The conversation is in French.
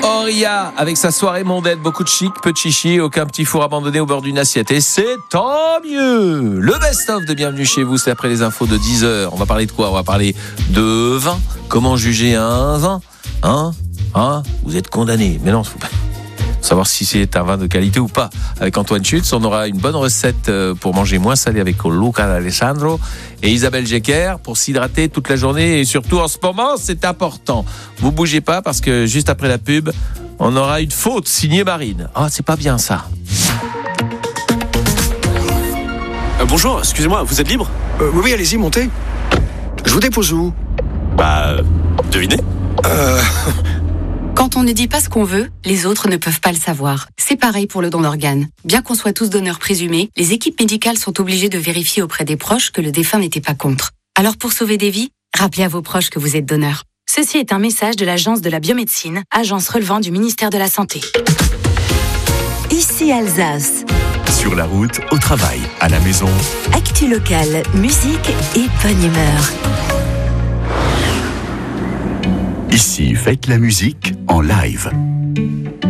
Auria avec sa soirée mondaine, beaucoup de chic, peu de chichi, aucun petit four abandonné au bord d'une assiette. Et c'est tant mieux. Le best-of de Bienvenue chez vous, c'est après les infos de 10h. On va parler de quoi? On va parler de vin. Comment juger un vin? Vous êtes condamné. Mais non, faut pas savoir si c'est un vin de qualité ou pas. Avec Antoine Schutz, on aura une bonne recette pour manger moins salé avec Luca D'Alessandro et Isabelle Jecker pour s'hydrater toute la journée et surtout en ce moment, c'est important. Vous bougez pas parce que juste après la pub, on aura une faute signée Marine. C'est pas bien ça. Bonjour, excusez-moi, vous êtes libre? Oui, allez-y, montez. Je vous dépose où? Devinez. Quand on ne dit pas ce qu'on veut, les autres ne peuvent pas le savoir. C'est pareil pour le don d'organes. Bien qu'on soit tous donneurs présumés, les équipes médicales sont obligées de vérifier auprès des proches que le défunt n'était pas contre. Alors pour sauver des vies, rappelez à vos proches que vous êtes donneur. Ceci est un message de l'Agence de la biomédecine, agence relevant du ministère de la Santé. Ici Alsace. Sur la route, au travail, à la maison. Actu locale, musique et bonne humeur. Ici, faites la musique en live.